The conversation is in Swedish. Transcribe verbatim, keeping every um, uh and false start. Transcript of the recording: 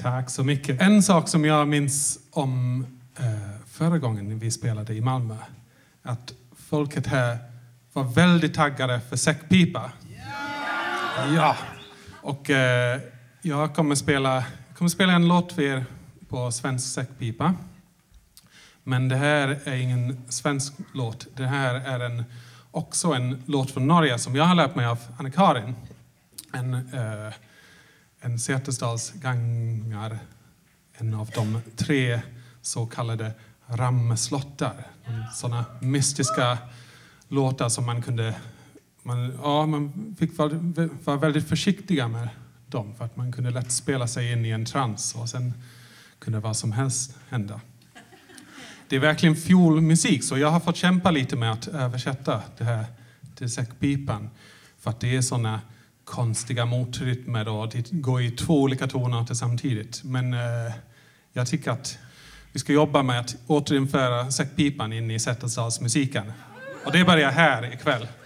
Tack så mycket. En sak som jag minns om eh, förra gången vi spelade i Malmö. Att folket här var väldigt taggade för säckpipa. Yeah! Ja. Och eh, jag kommer spela, kommer spela en låt för er på svensk säckpipa. Men det här är ingen svensk låt. Det här är en, också en låt från Norge som jag har lärt mig av Anna-Karin. En, eh, en Setesdalsgangar. En av de tre så kallade rammeslottar. Sådana mystiska låtar som man kunde... Man, ja, man fick vara, vara väldigt försiktiga med dem. För att man kunde lätt spela sig in i en trans. Och sen kunde vad som helst hända. Det är verkligen fiolmusik. Så jag har fått kämpa lite med att översätta det här till säckpipan. För att det är sådana konstiga motrytmer. Och det går i två olika toner samtidigt. Men eh, jag tycker att vi ska jobba med att återinföra säckpipan in i Setesdalsmusiken. Och det börjar här ikväll.